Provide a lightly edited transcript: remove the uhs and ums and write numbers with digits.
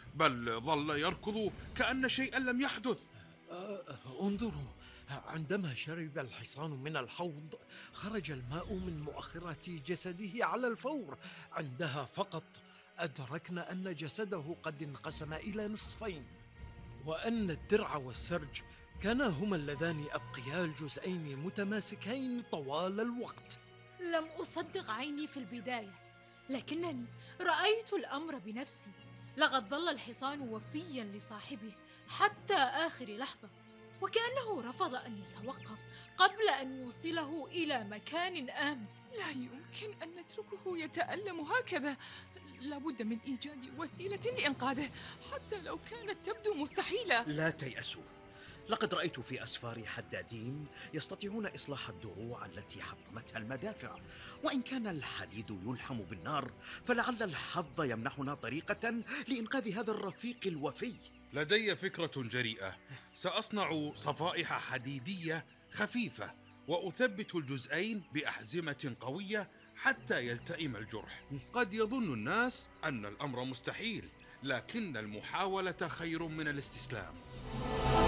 بل ظل يركض كأن شيئا لم يحدث. انظروا، عندما شرب الحصان من الحوض خرج الماء من مؤخرة جسده على الفور. عندها فقط أدركنا أن جسده قد انقسم إلى نصفين، وأن الدرع والسرج كانا هما اللذان أبقيا الجزئين متماسكين طوال الوقت. لم أصدق عيني في البداية، لكنني رأيت الأمر بنفسي. لقد ظل الحصان وفيا لصاحبه حتى آخر لحظة، وكأنه رفض أن يتوقف قبل أن يوصله إلى مكان آمن. لا يمكن أن نتركه يتألم هكذا. لابد من إيجاد وسيلة لإنقاذه حتى لو كانت تبدو مستحيلة. لا تيأسوا، لقد رأيت في أسفار حدادين يستطيعون إصلاح الدروع التي حطمتها المدافع. وإن كان الحديد يلحم بالنار فلعل الحظ يمنحنا طريقة لإنقاذ هذا الرفيق الوفي. لدي فكرة جريئة. سأصنع صفائح حديدية خفيفة وأثبت الجزئين بأحزمة قوية حتى يلتئم الجرح. قد يظن الناس أن الأمر مستحيل، لكن المحاولة خير من الاستسلام.